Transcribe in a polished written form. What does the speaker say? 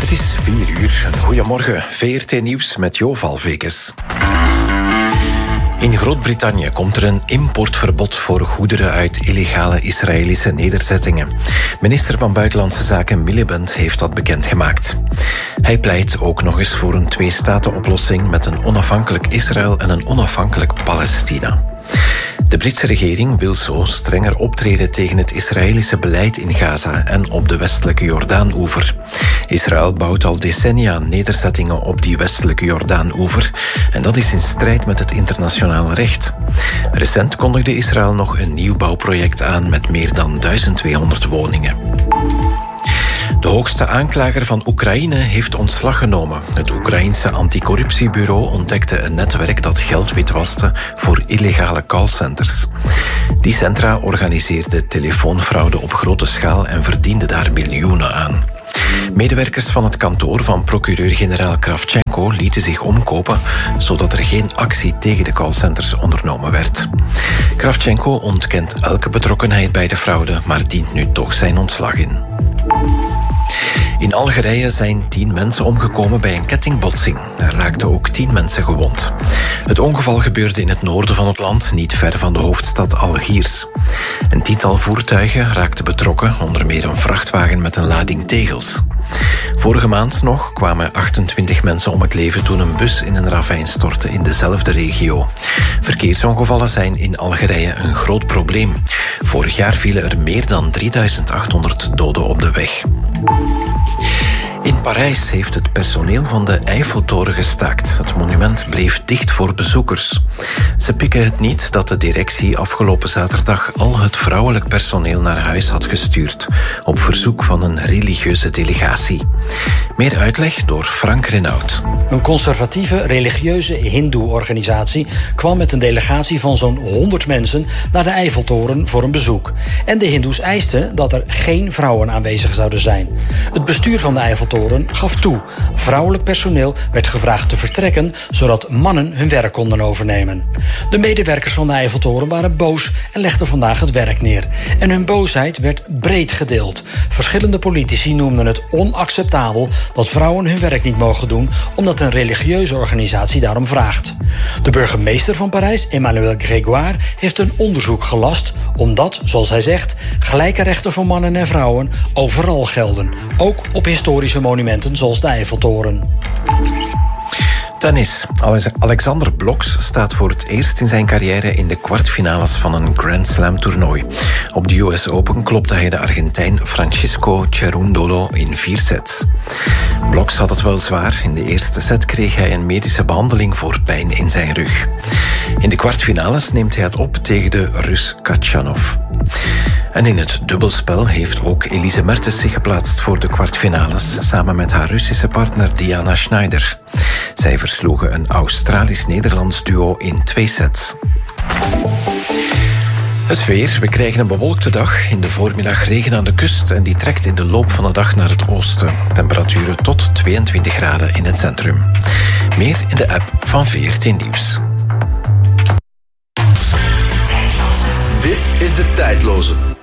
Het is 4:00. Goedemorgen, VRT Nieuws met Jo Valvekes. In Groot-Brittannië komt er een importverbod voor goederen uit illegale Israëlische nederzettingen. Minister van Buitenlandse Zaken Miliband heeft dat bekendgemaakt. Hij pleit ook nog eens voor een twee-staten-oplossing met een onafhankelijk Israël en een onafhankelijk Palestina. De Britse regering wil zo strenger optreden tegen het Israëlische beleid in Gaza en op de westelijke Jordaan-oever. Israël bouwt al decennia nederzettingen op die westelijke Jordaan-oever en dat is in strijd met het internationaal recht. Recent kondigde Israël nog een nieuw bouwproject aan met meer dan 1200 woningen. De hoogste aanklager van Oekraïne heeft ontslag genomen. Het Oekraïense anticorruptiebureau ontdekte een netwerk dat geld witwaste voor illegale callcenters. Die centra organiseerden telefoonfraude op grote schaal en verdienden daar miljoenen aan. Medewerkers van het kantoor van procureur-generaal Kravchenko lieten zich omkopen, zodat er geen actie tegen de callcenters ondernomen werd. Kravchenko ontkent elke betrokkenheid bij de fraude, maar dient nu toch zijn ontslag in. In Algerije zijn 10 mensen omgekomen bij een kettingbotsing. Er raakten ook 10 mensen gewond. Het ongeval gebeurde in het noorden van het land, niet ver van de hoofdstad Algiers. Een 10-tal voertuigen raakten betrokken, onder meer een vrachtwagen met een lading tegels. Vorige maand nog kwamen 28 mensen om het leven toen een bus in een ravijn stortte in dezelfde regio. Verkeersongevallen zijn in Algerije een groot probleem. Vorig jaar vielen er meer dan 3800 doden op de weg. In Parijs heeft het personeel van de Eiffeltoren gestaakt. Het monument bleef dicht voor bezoekers. Ze pikken het niet dat de directie afgelopen zaterdag al het vrouwelijk personeel naar huis had gestuurd, op verzoek van een religieuze delegatie. Meer uitleg door Frank Renaud. Een conservatieve religieuze hindoe-organisatie kwam met een delegatie van zo'n 100 mensen naar de Eiffeltoren voor een bezoek. En de hindoes eisten dat er geen vrouwen aanwezig zouden zijn. Het bestuur van de Eiffeltoren gaf toe. Vrouwelijk personeel werd gevraagd te vertrekken, zodat mannen hun werk konden overnemen. De medewerkers van de Eiffeltoren waren boos en legden vandaag het werk neer. En hun boosheid werd breed gedeeld. Verschillende politici noemden het onacceptabel dat vrouwen hun werk niet mogen doen, omdat een religieuze organisatie daarom vraagt. De burgemeester van Parijs, Emmanuel Grégoire, heeft een onderzoek gelast, omdat, zoals hij zegt, gelijke rechten voor mannen en vrouwen overal gelden. Ook op historische monumenten zoals de Eiffeltoren. Tennis. Alexander Blokx staat voor het eerst in zijn carrière in de kwartfinales van een Grand Slam toernooi. Op de US Open klopte hij de Argentijn Francisco Cerundolo in 4 sets. Blokx had het wel zwaar. In de eerste set kreeg hij een medische behandeling voor pijn in zijn rug. In de kwartfinales neemt hij het op tegen de Rus Khachanov. En in het dubbelspel heeft ook Elise Mertens zich geplaatst voor de kwartfinales, samen met haar Russische partner Diana Schneider. Zij versloegen een Australisch-Nederlands duo in 2 sets. Het weer. We krijgen een bewolkte dag. In de voormiddag regen aan de kust en die trekt in de loop van de dag naar het oosten. Temperaturen tot 22 graden in het centrum. Meer in de app van VRT Nieuws. Dit is De Tijdloze.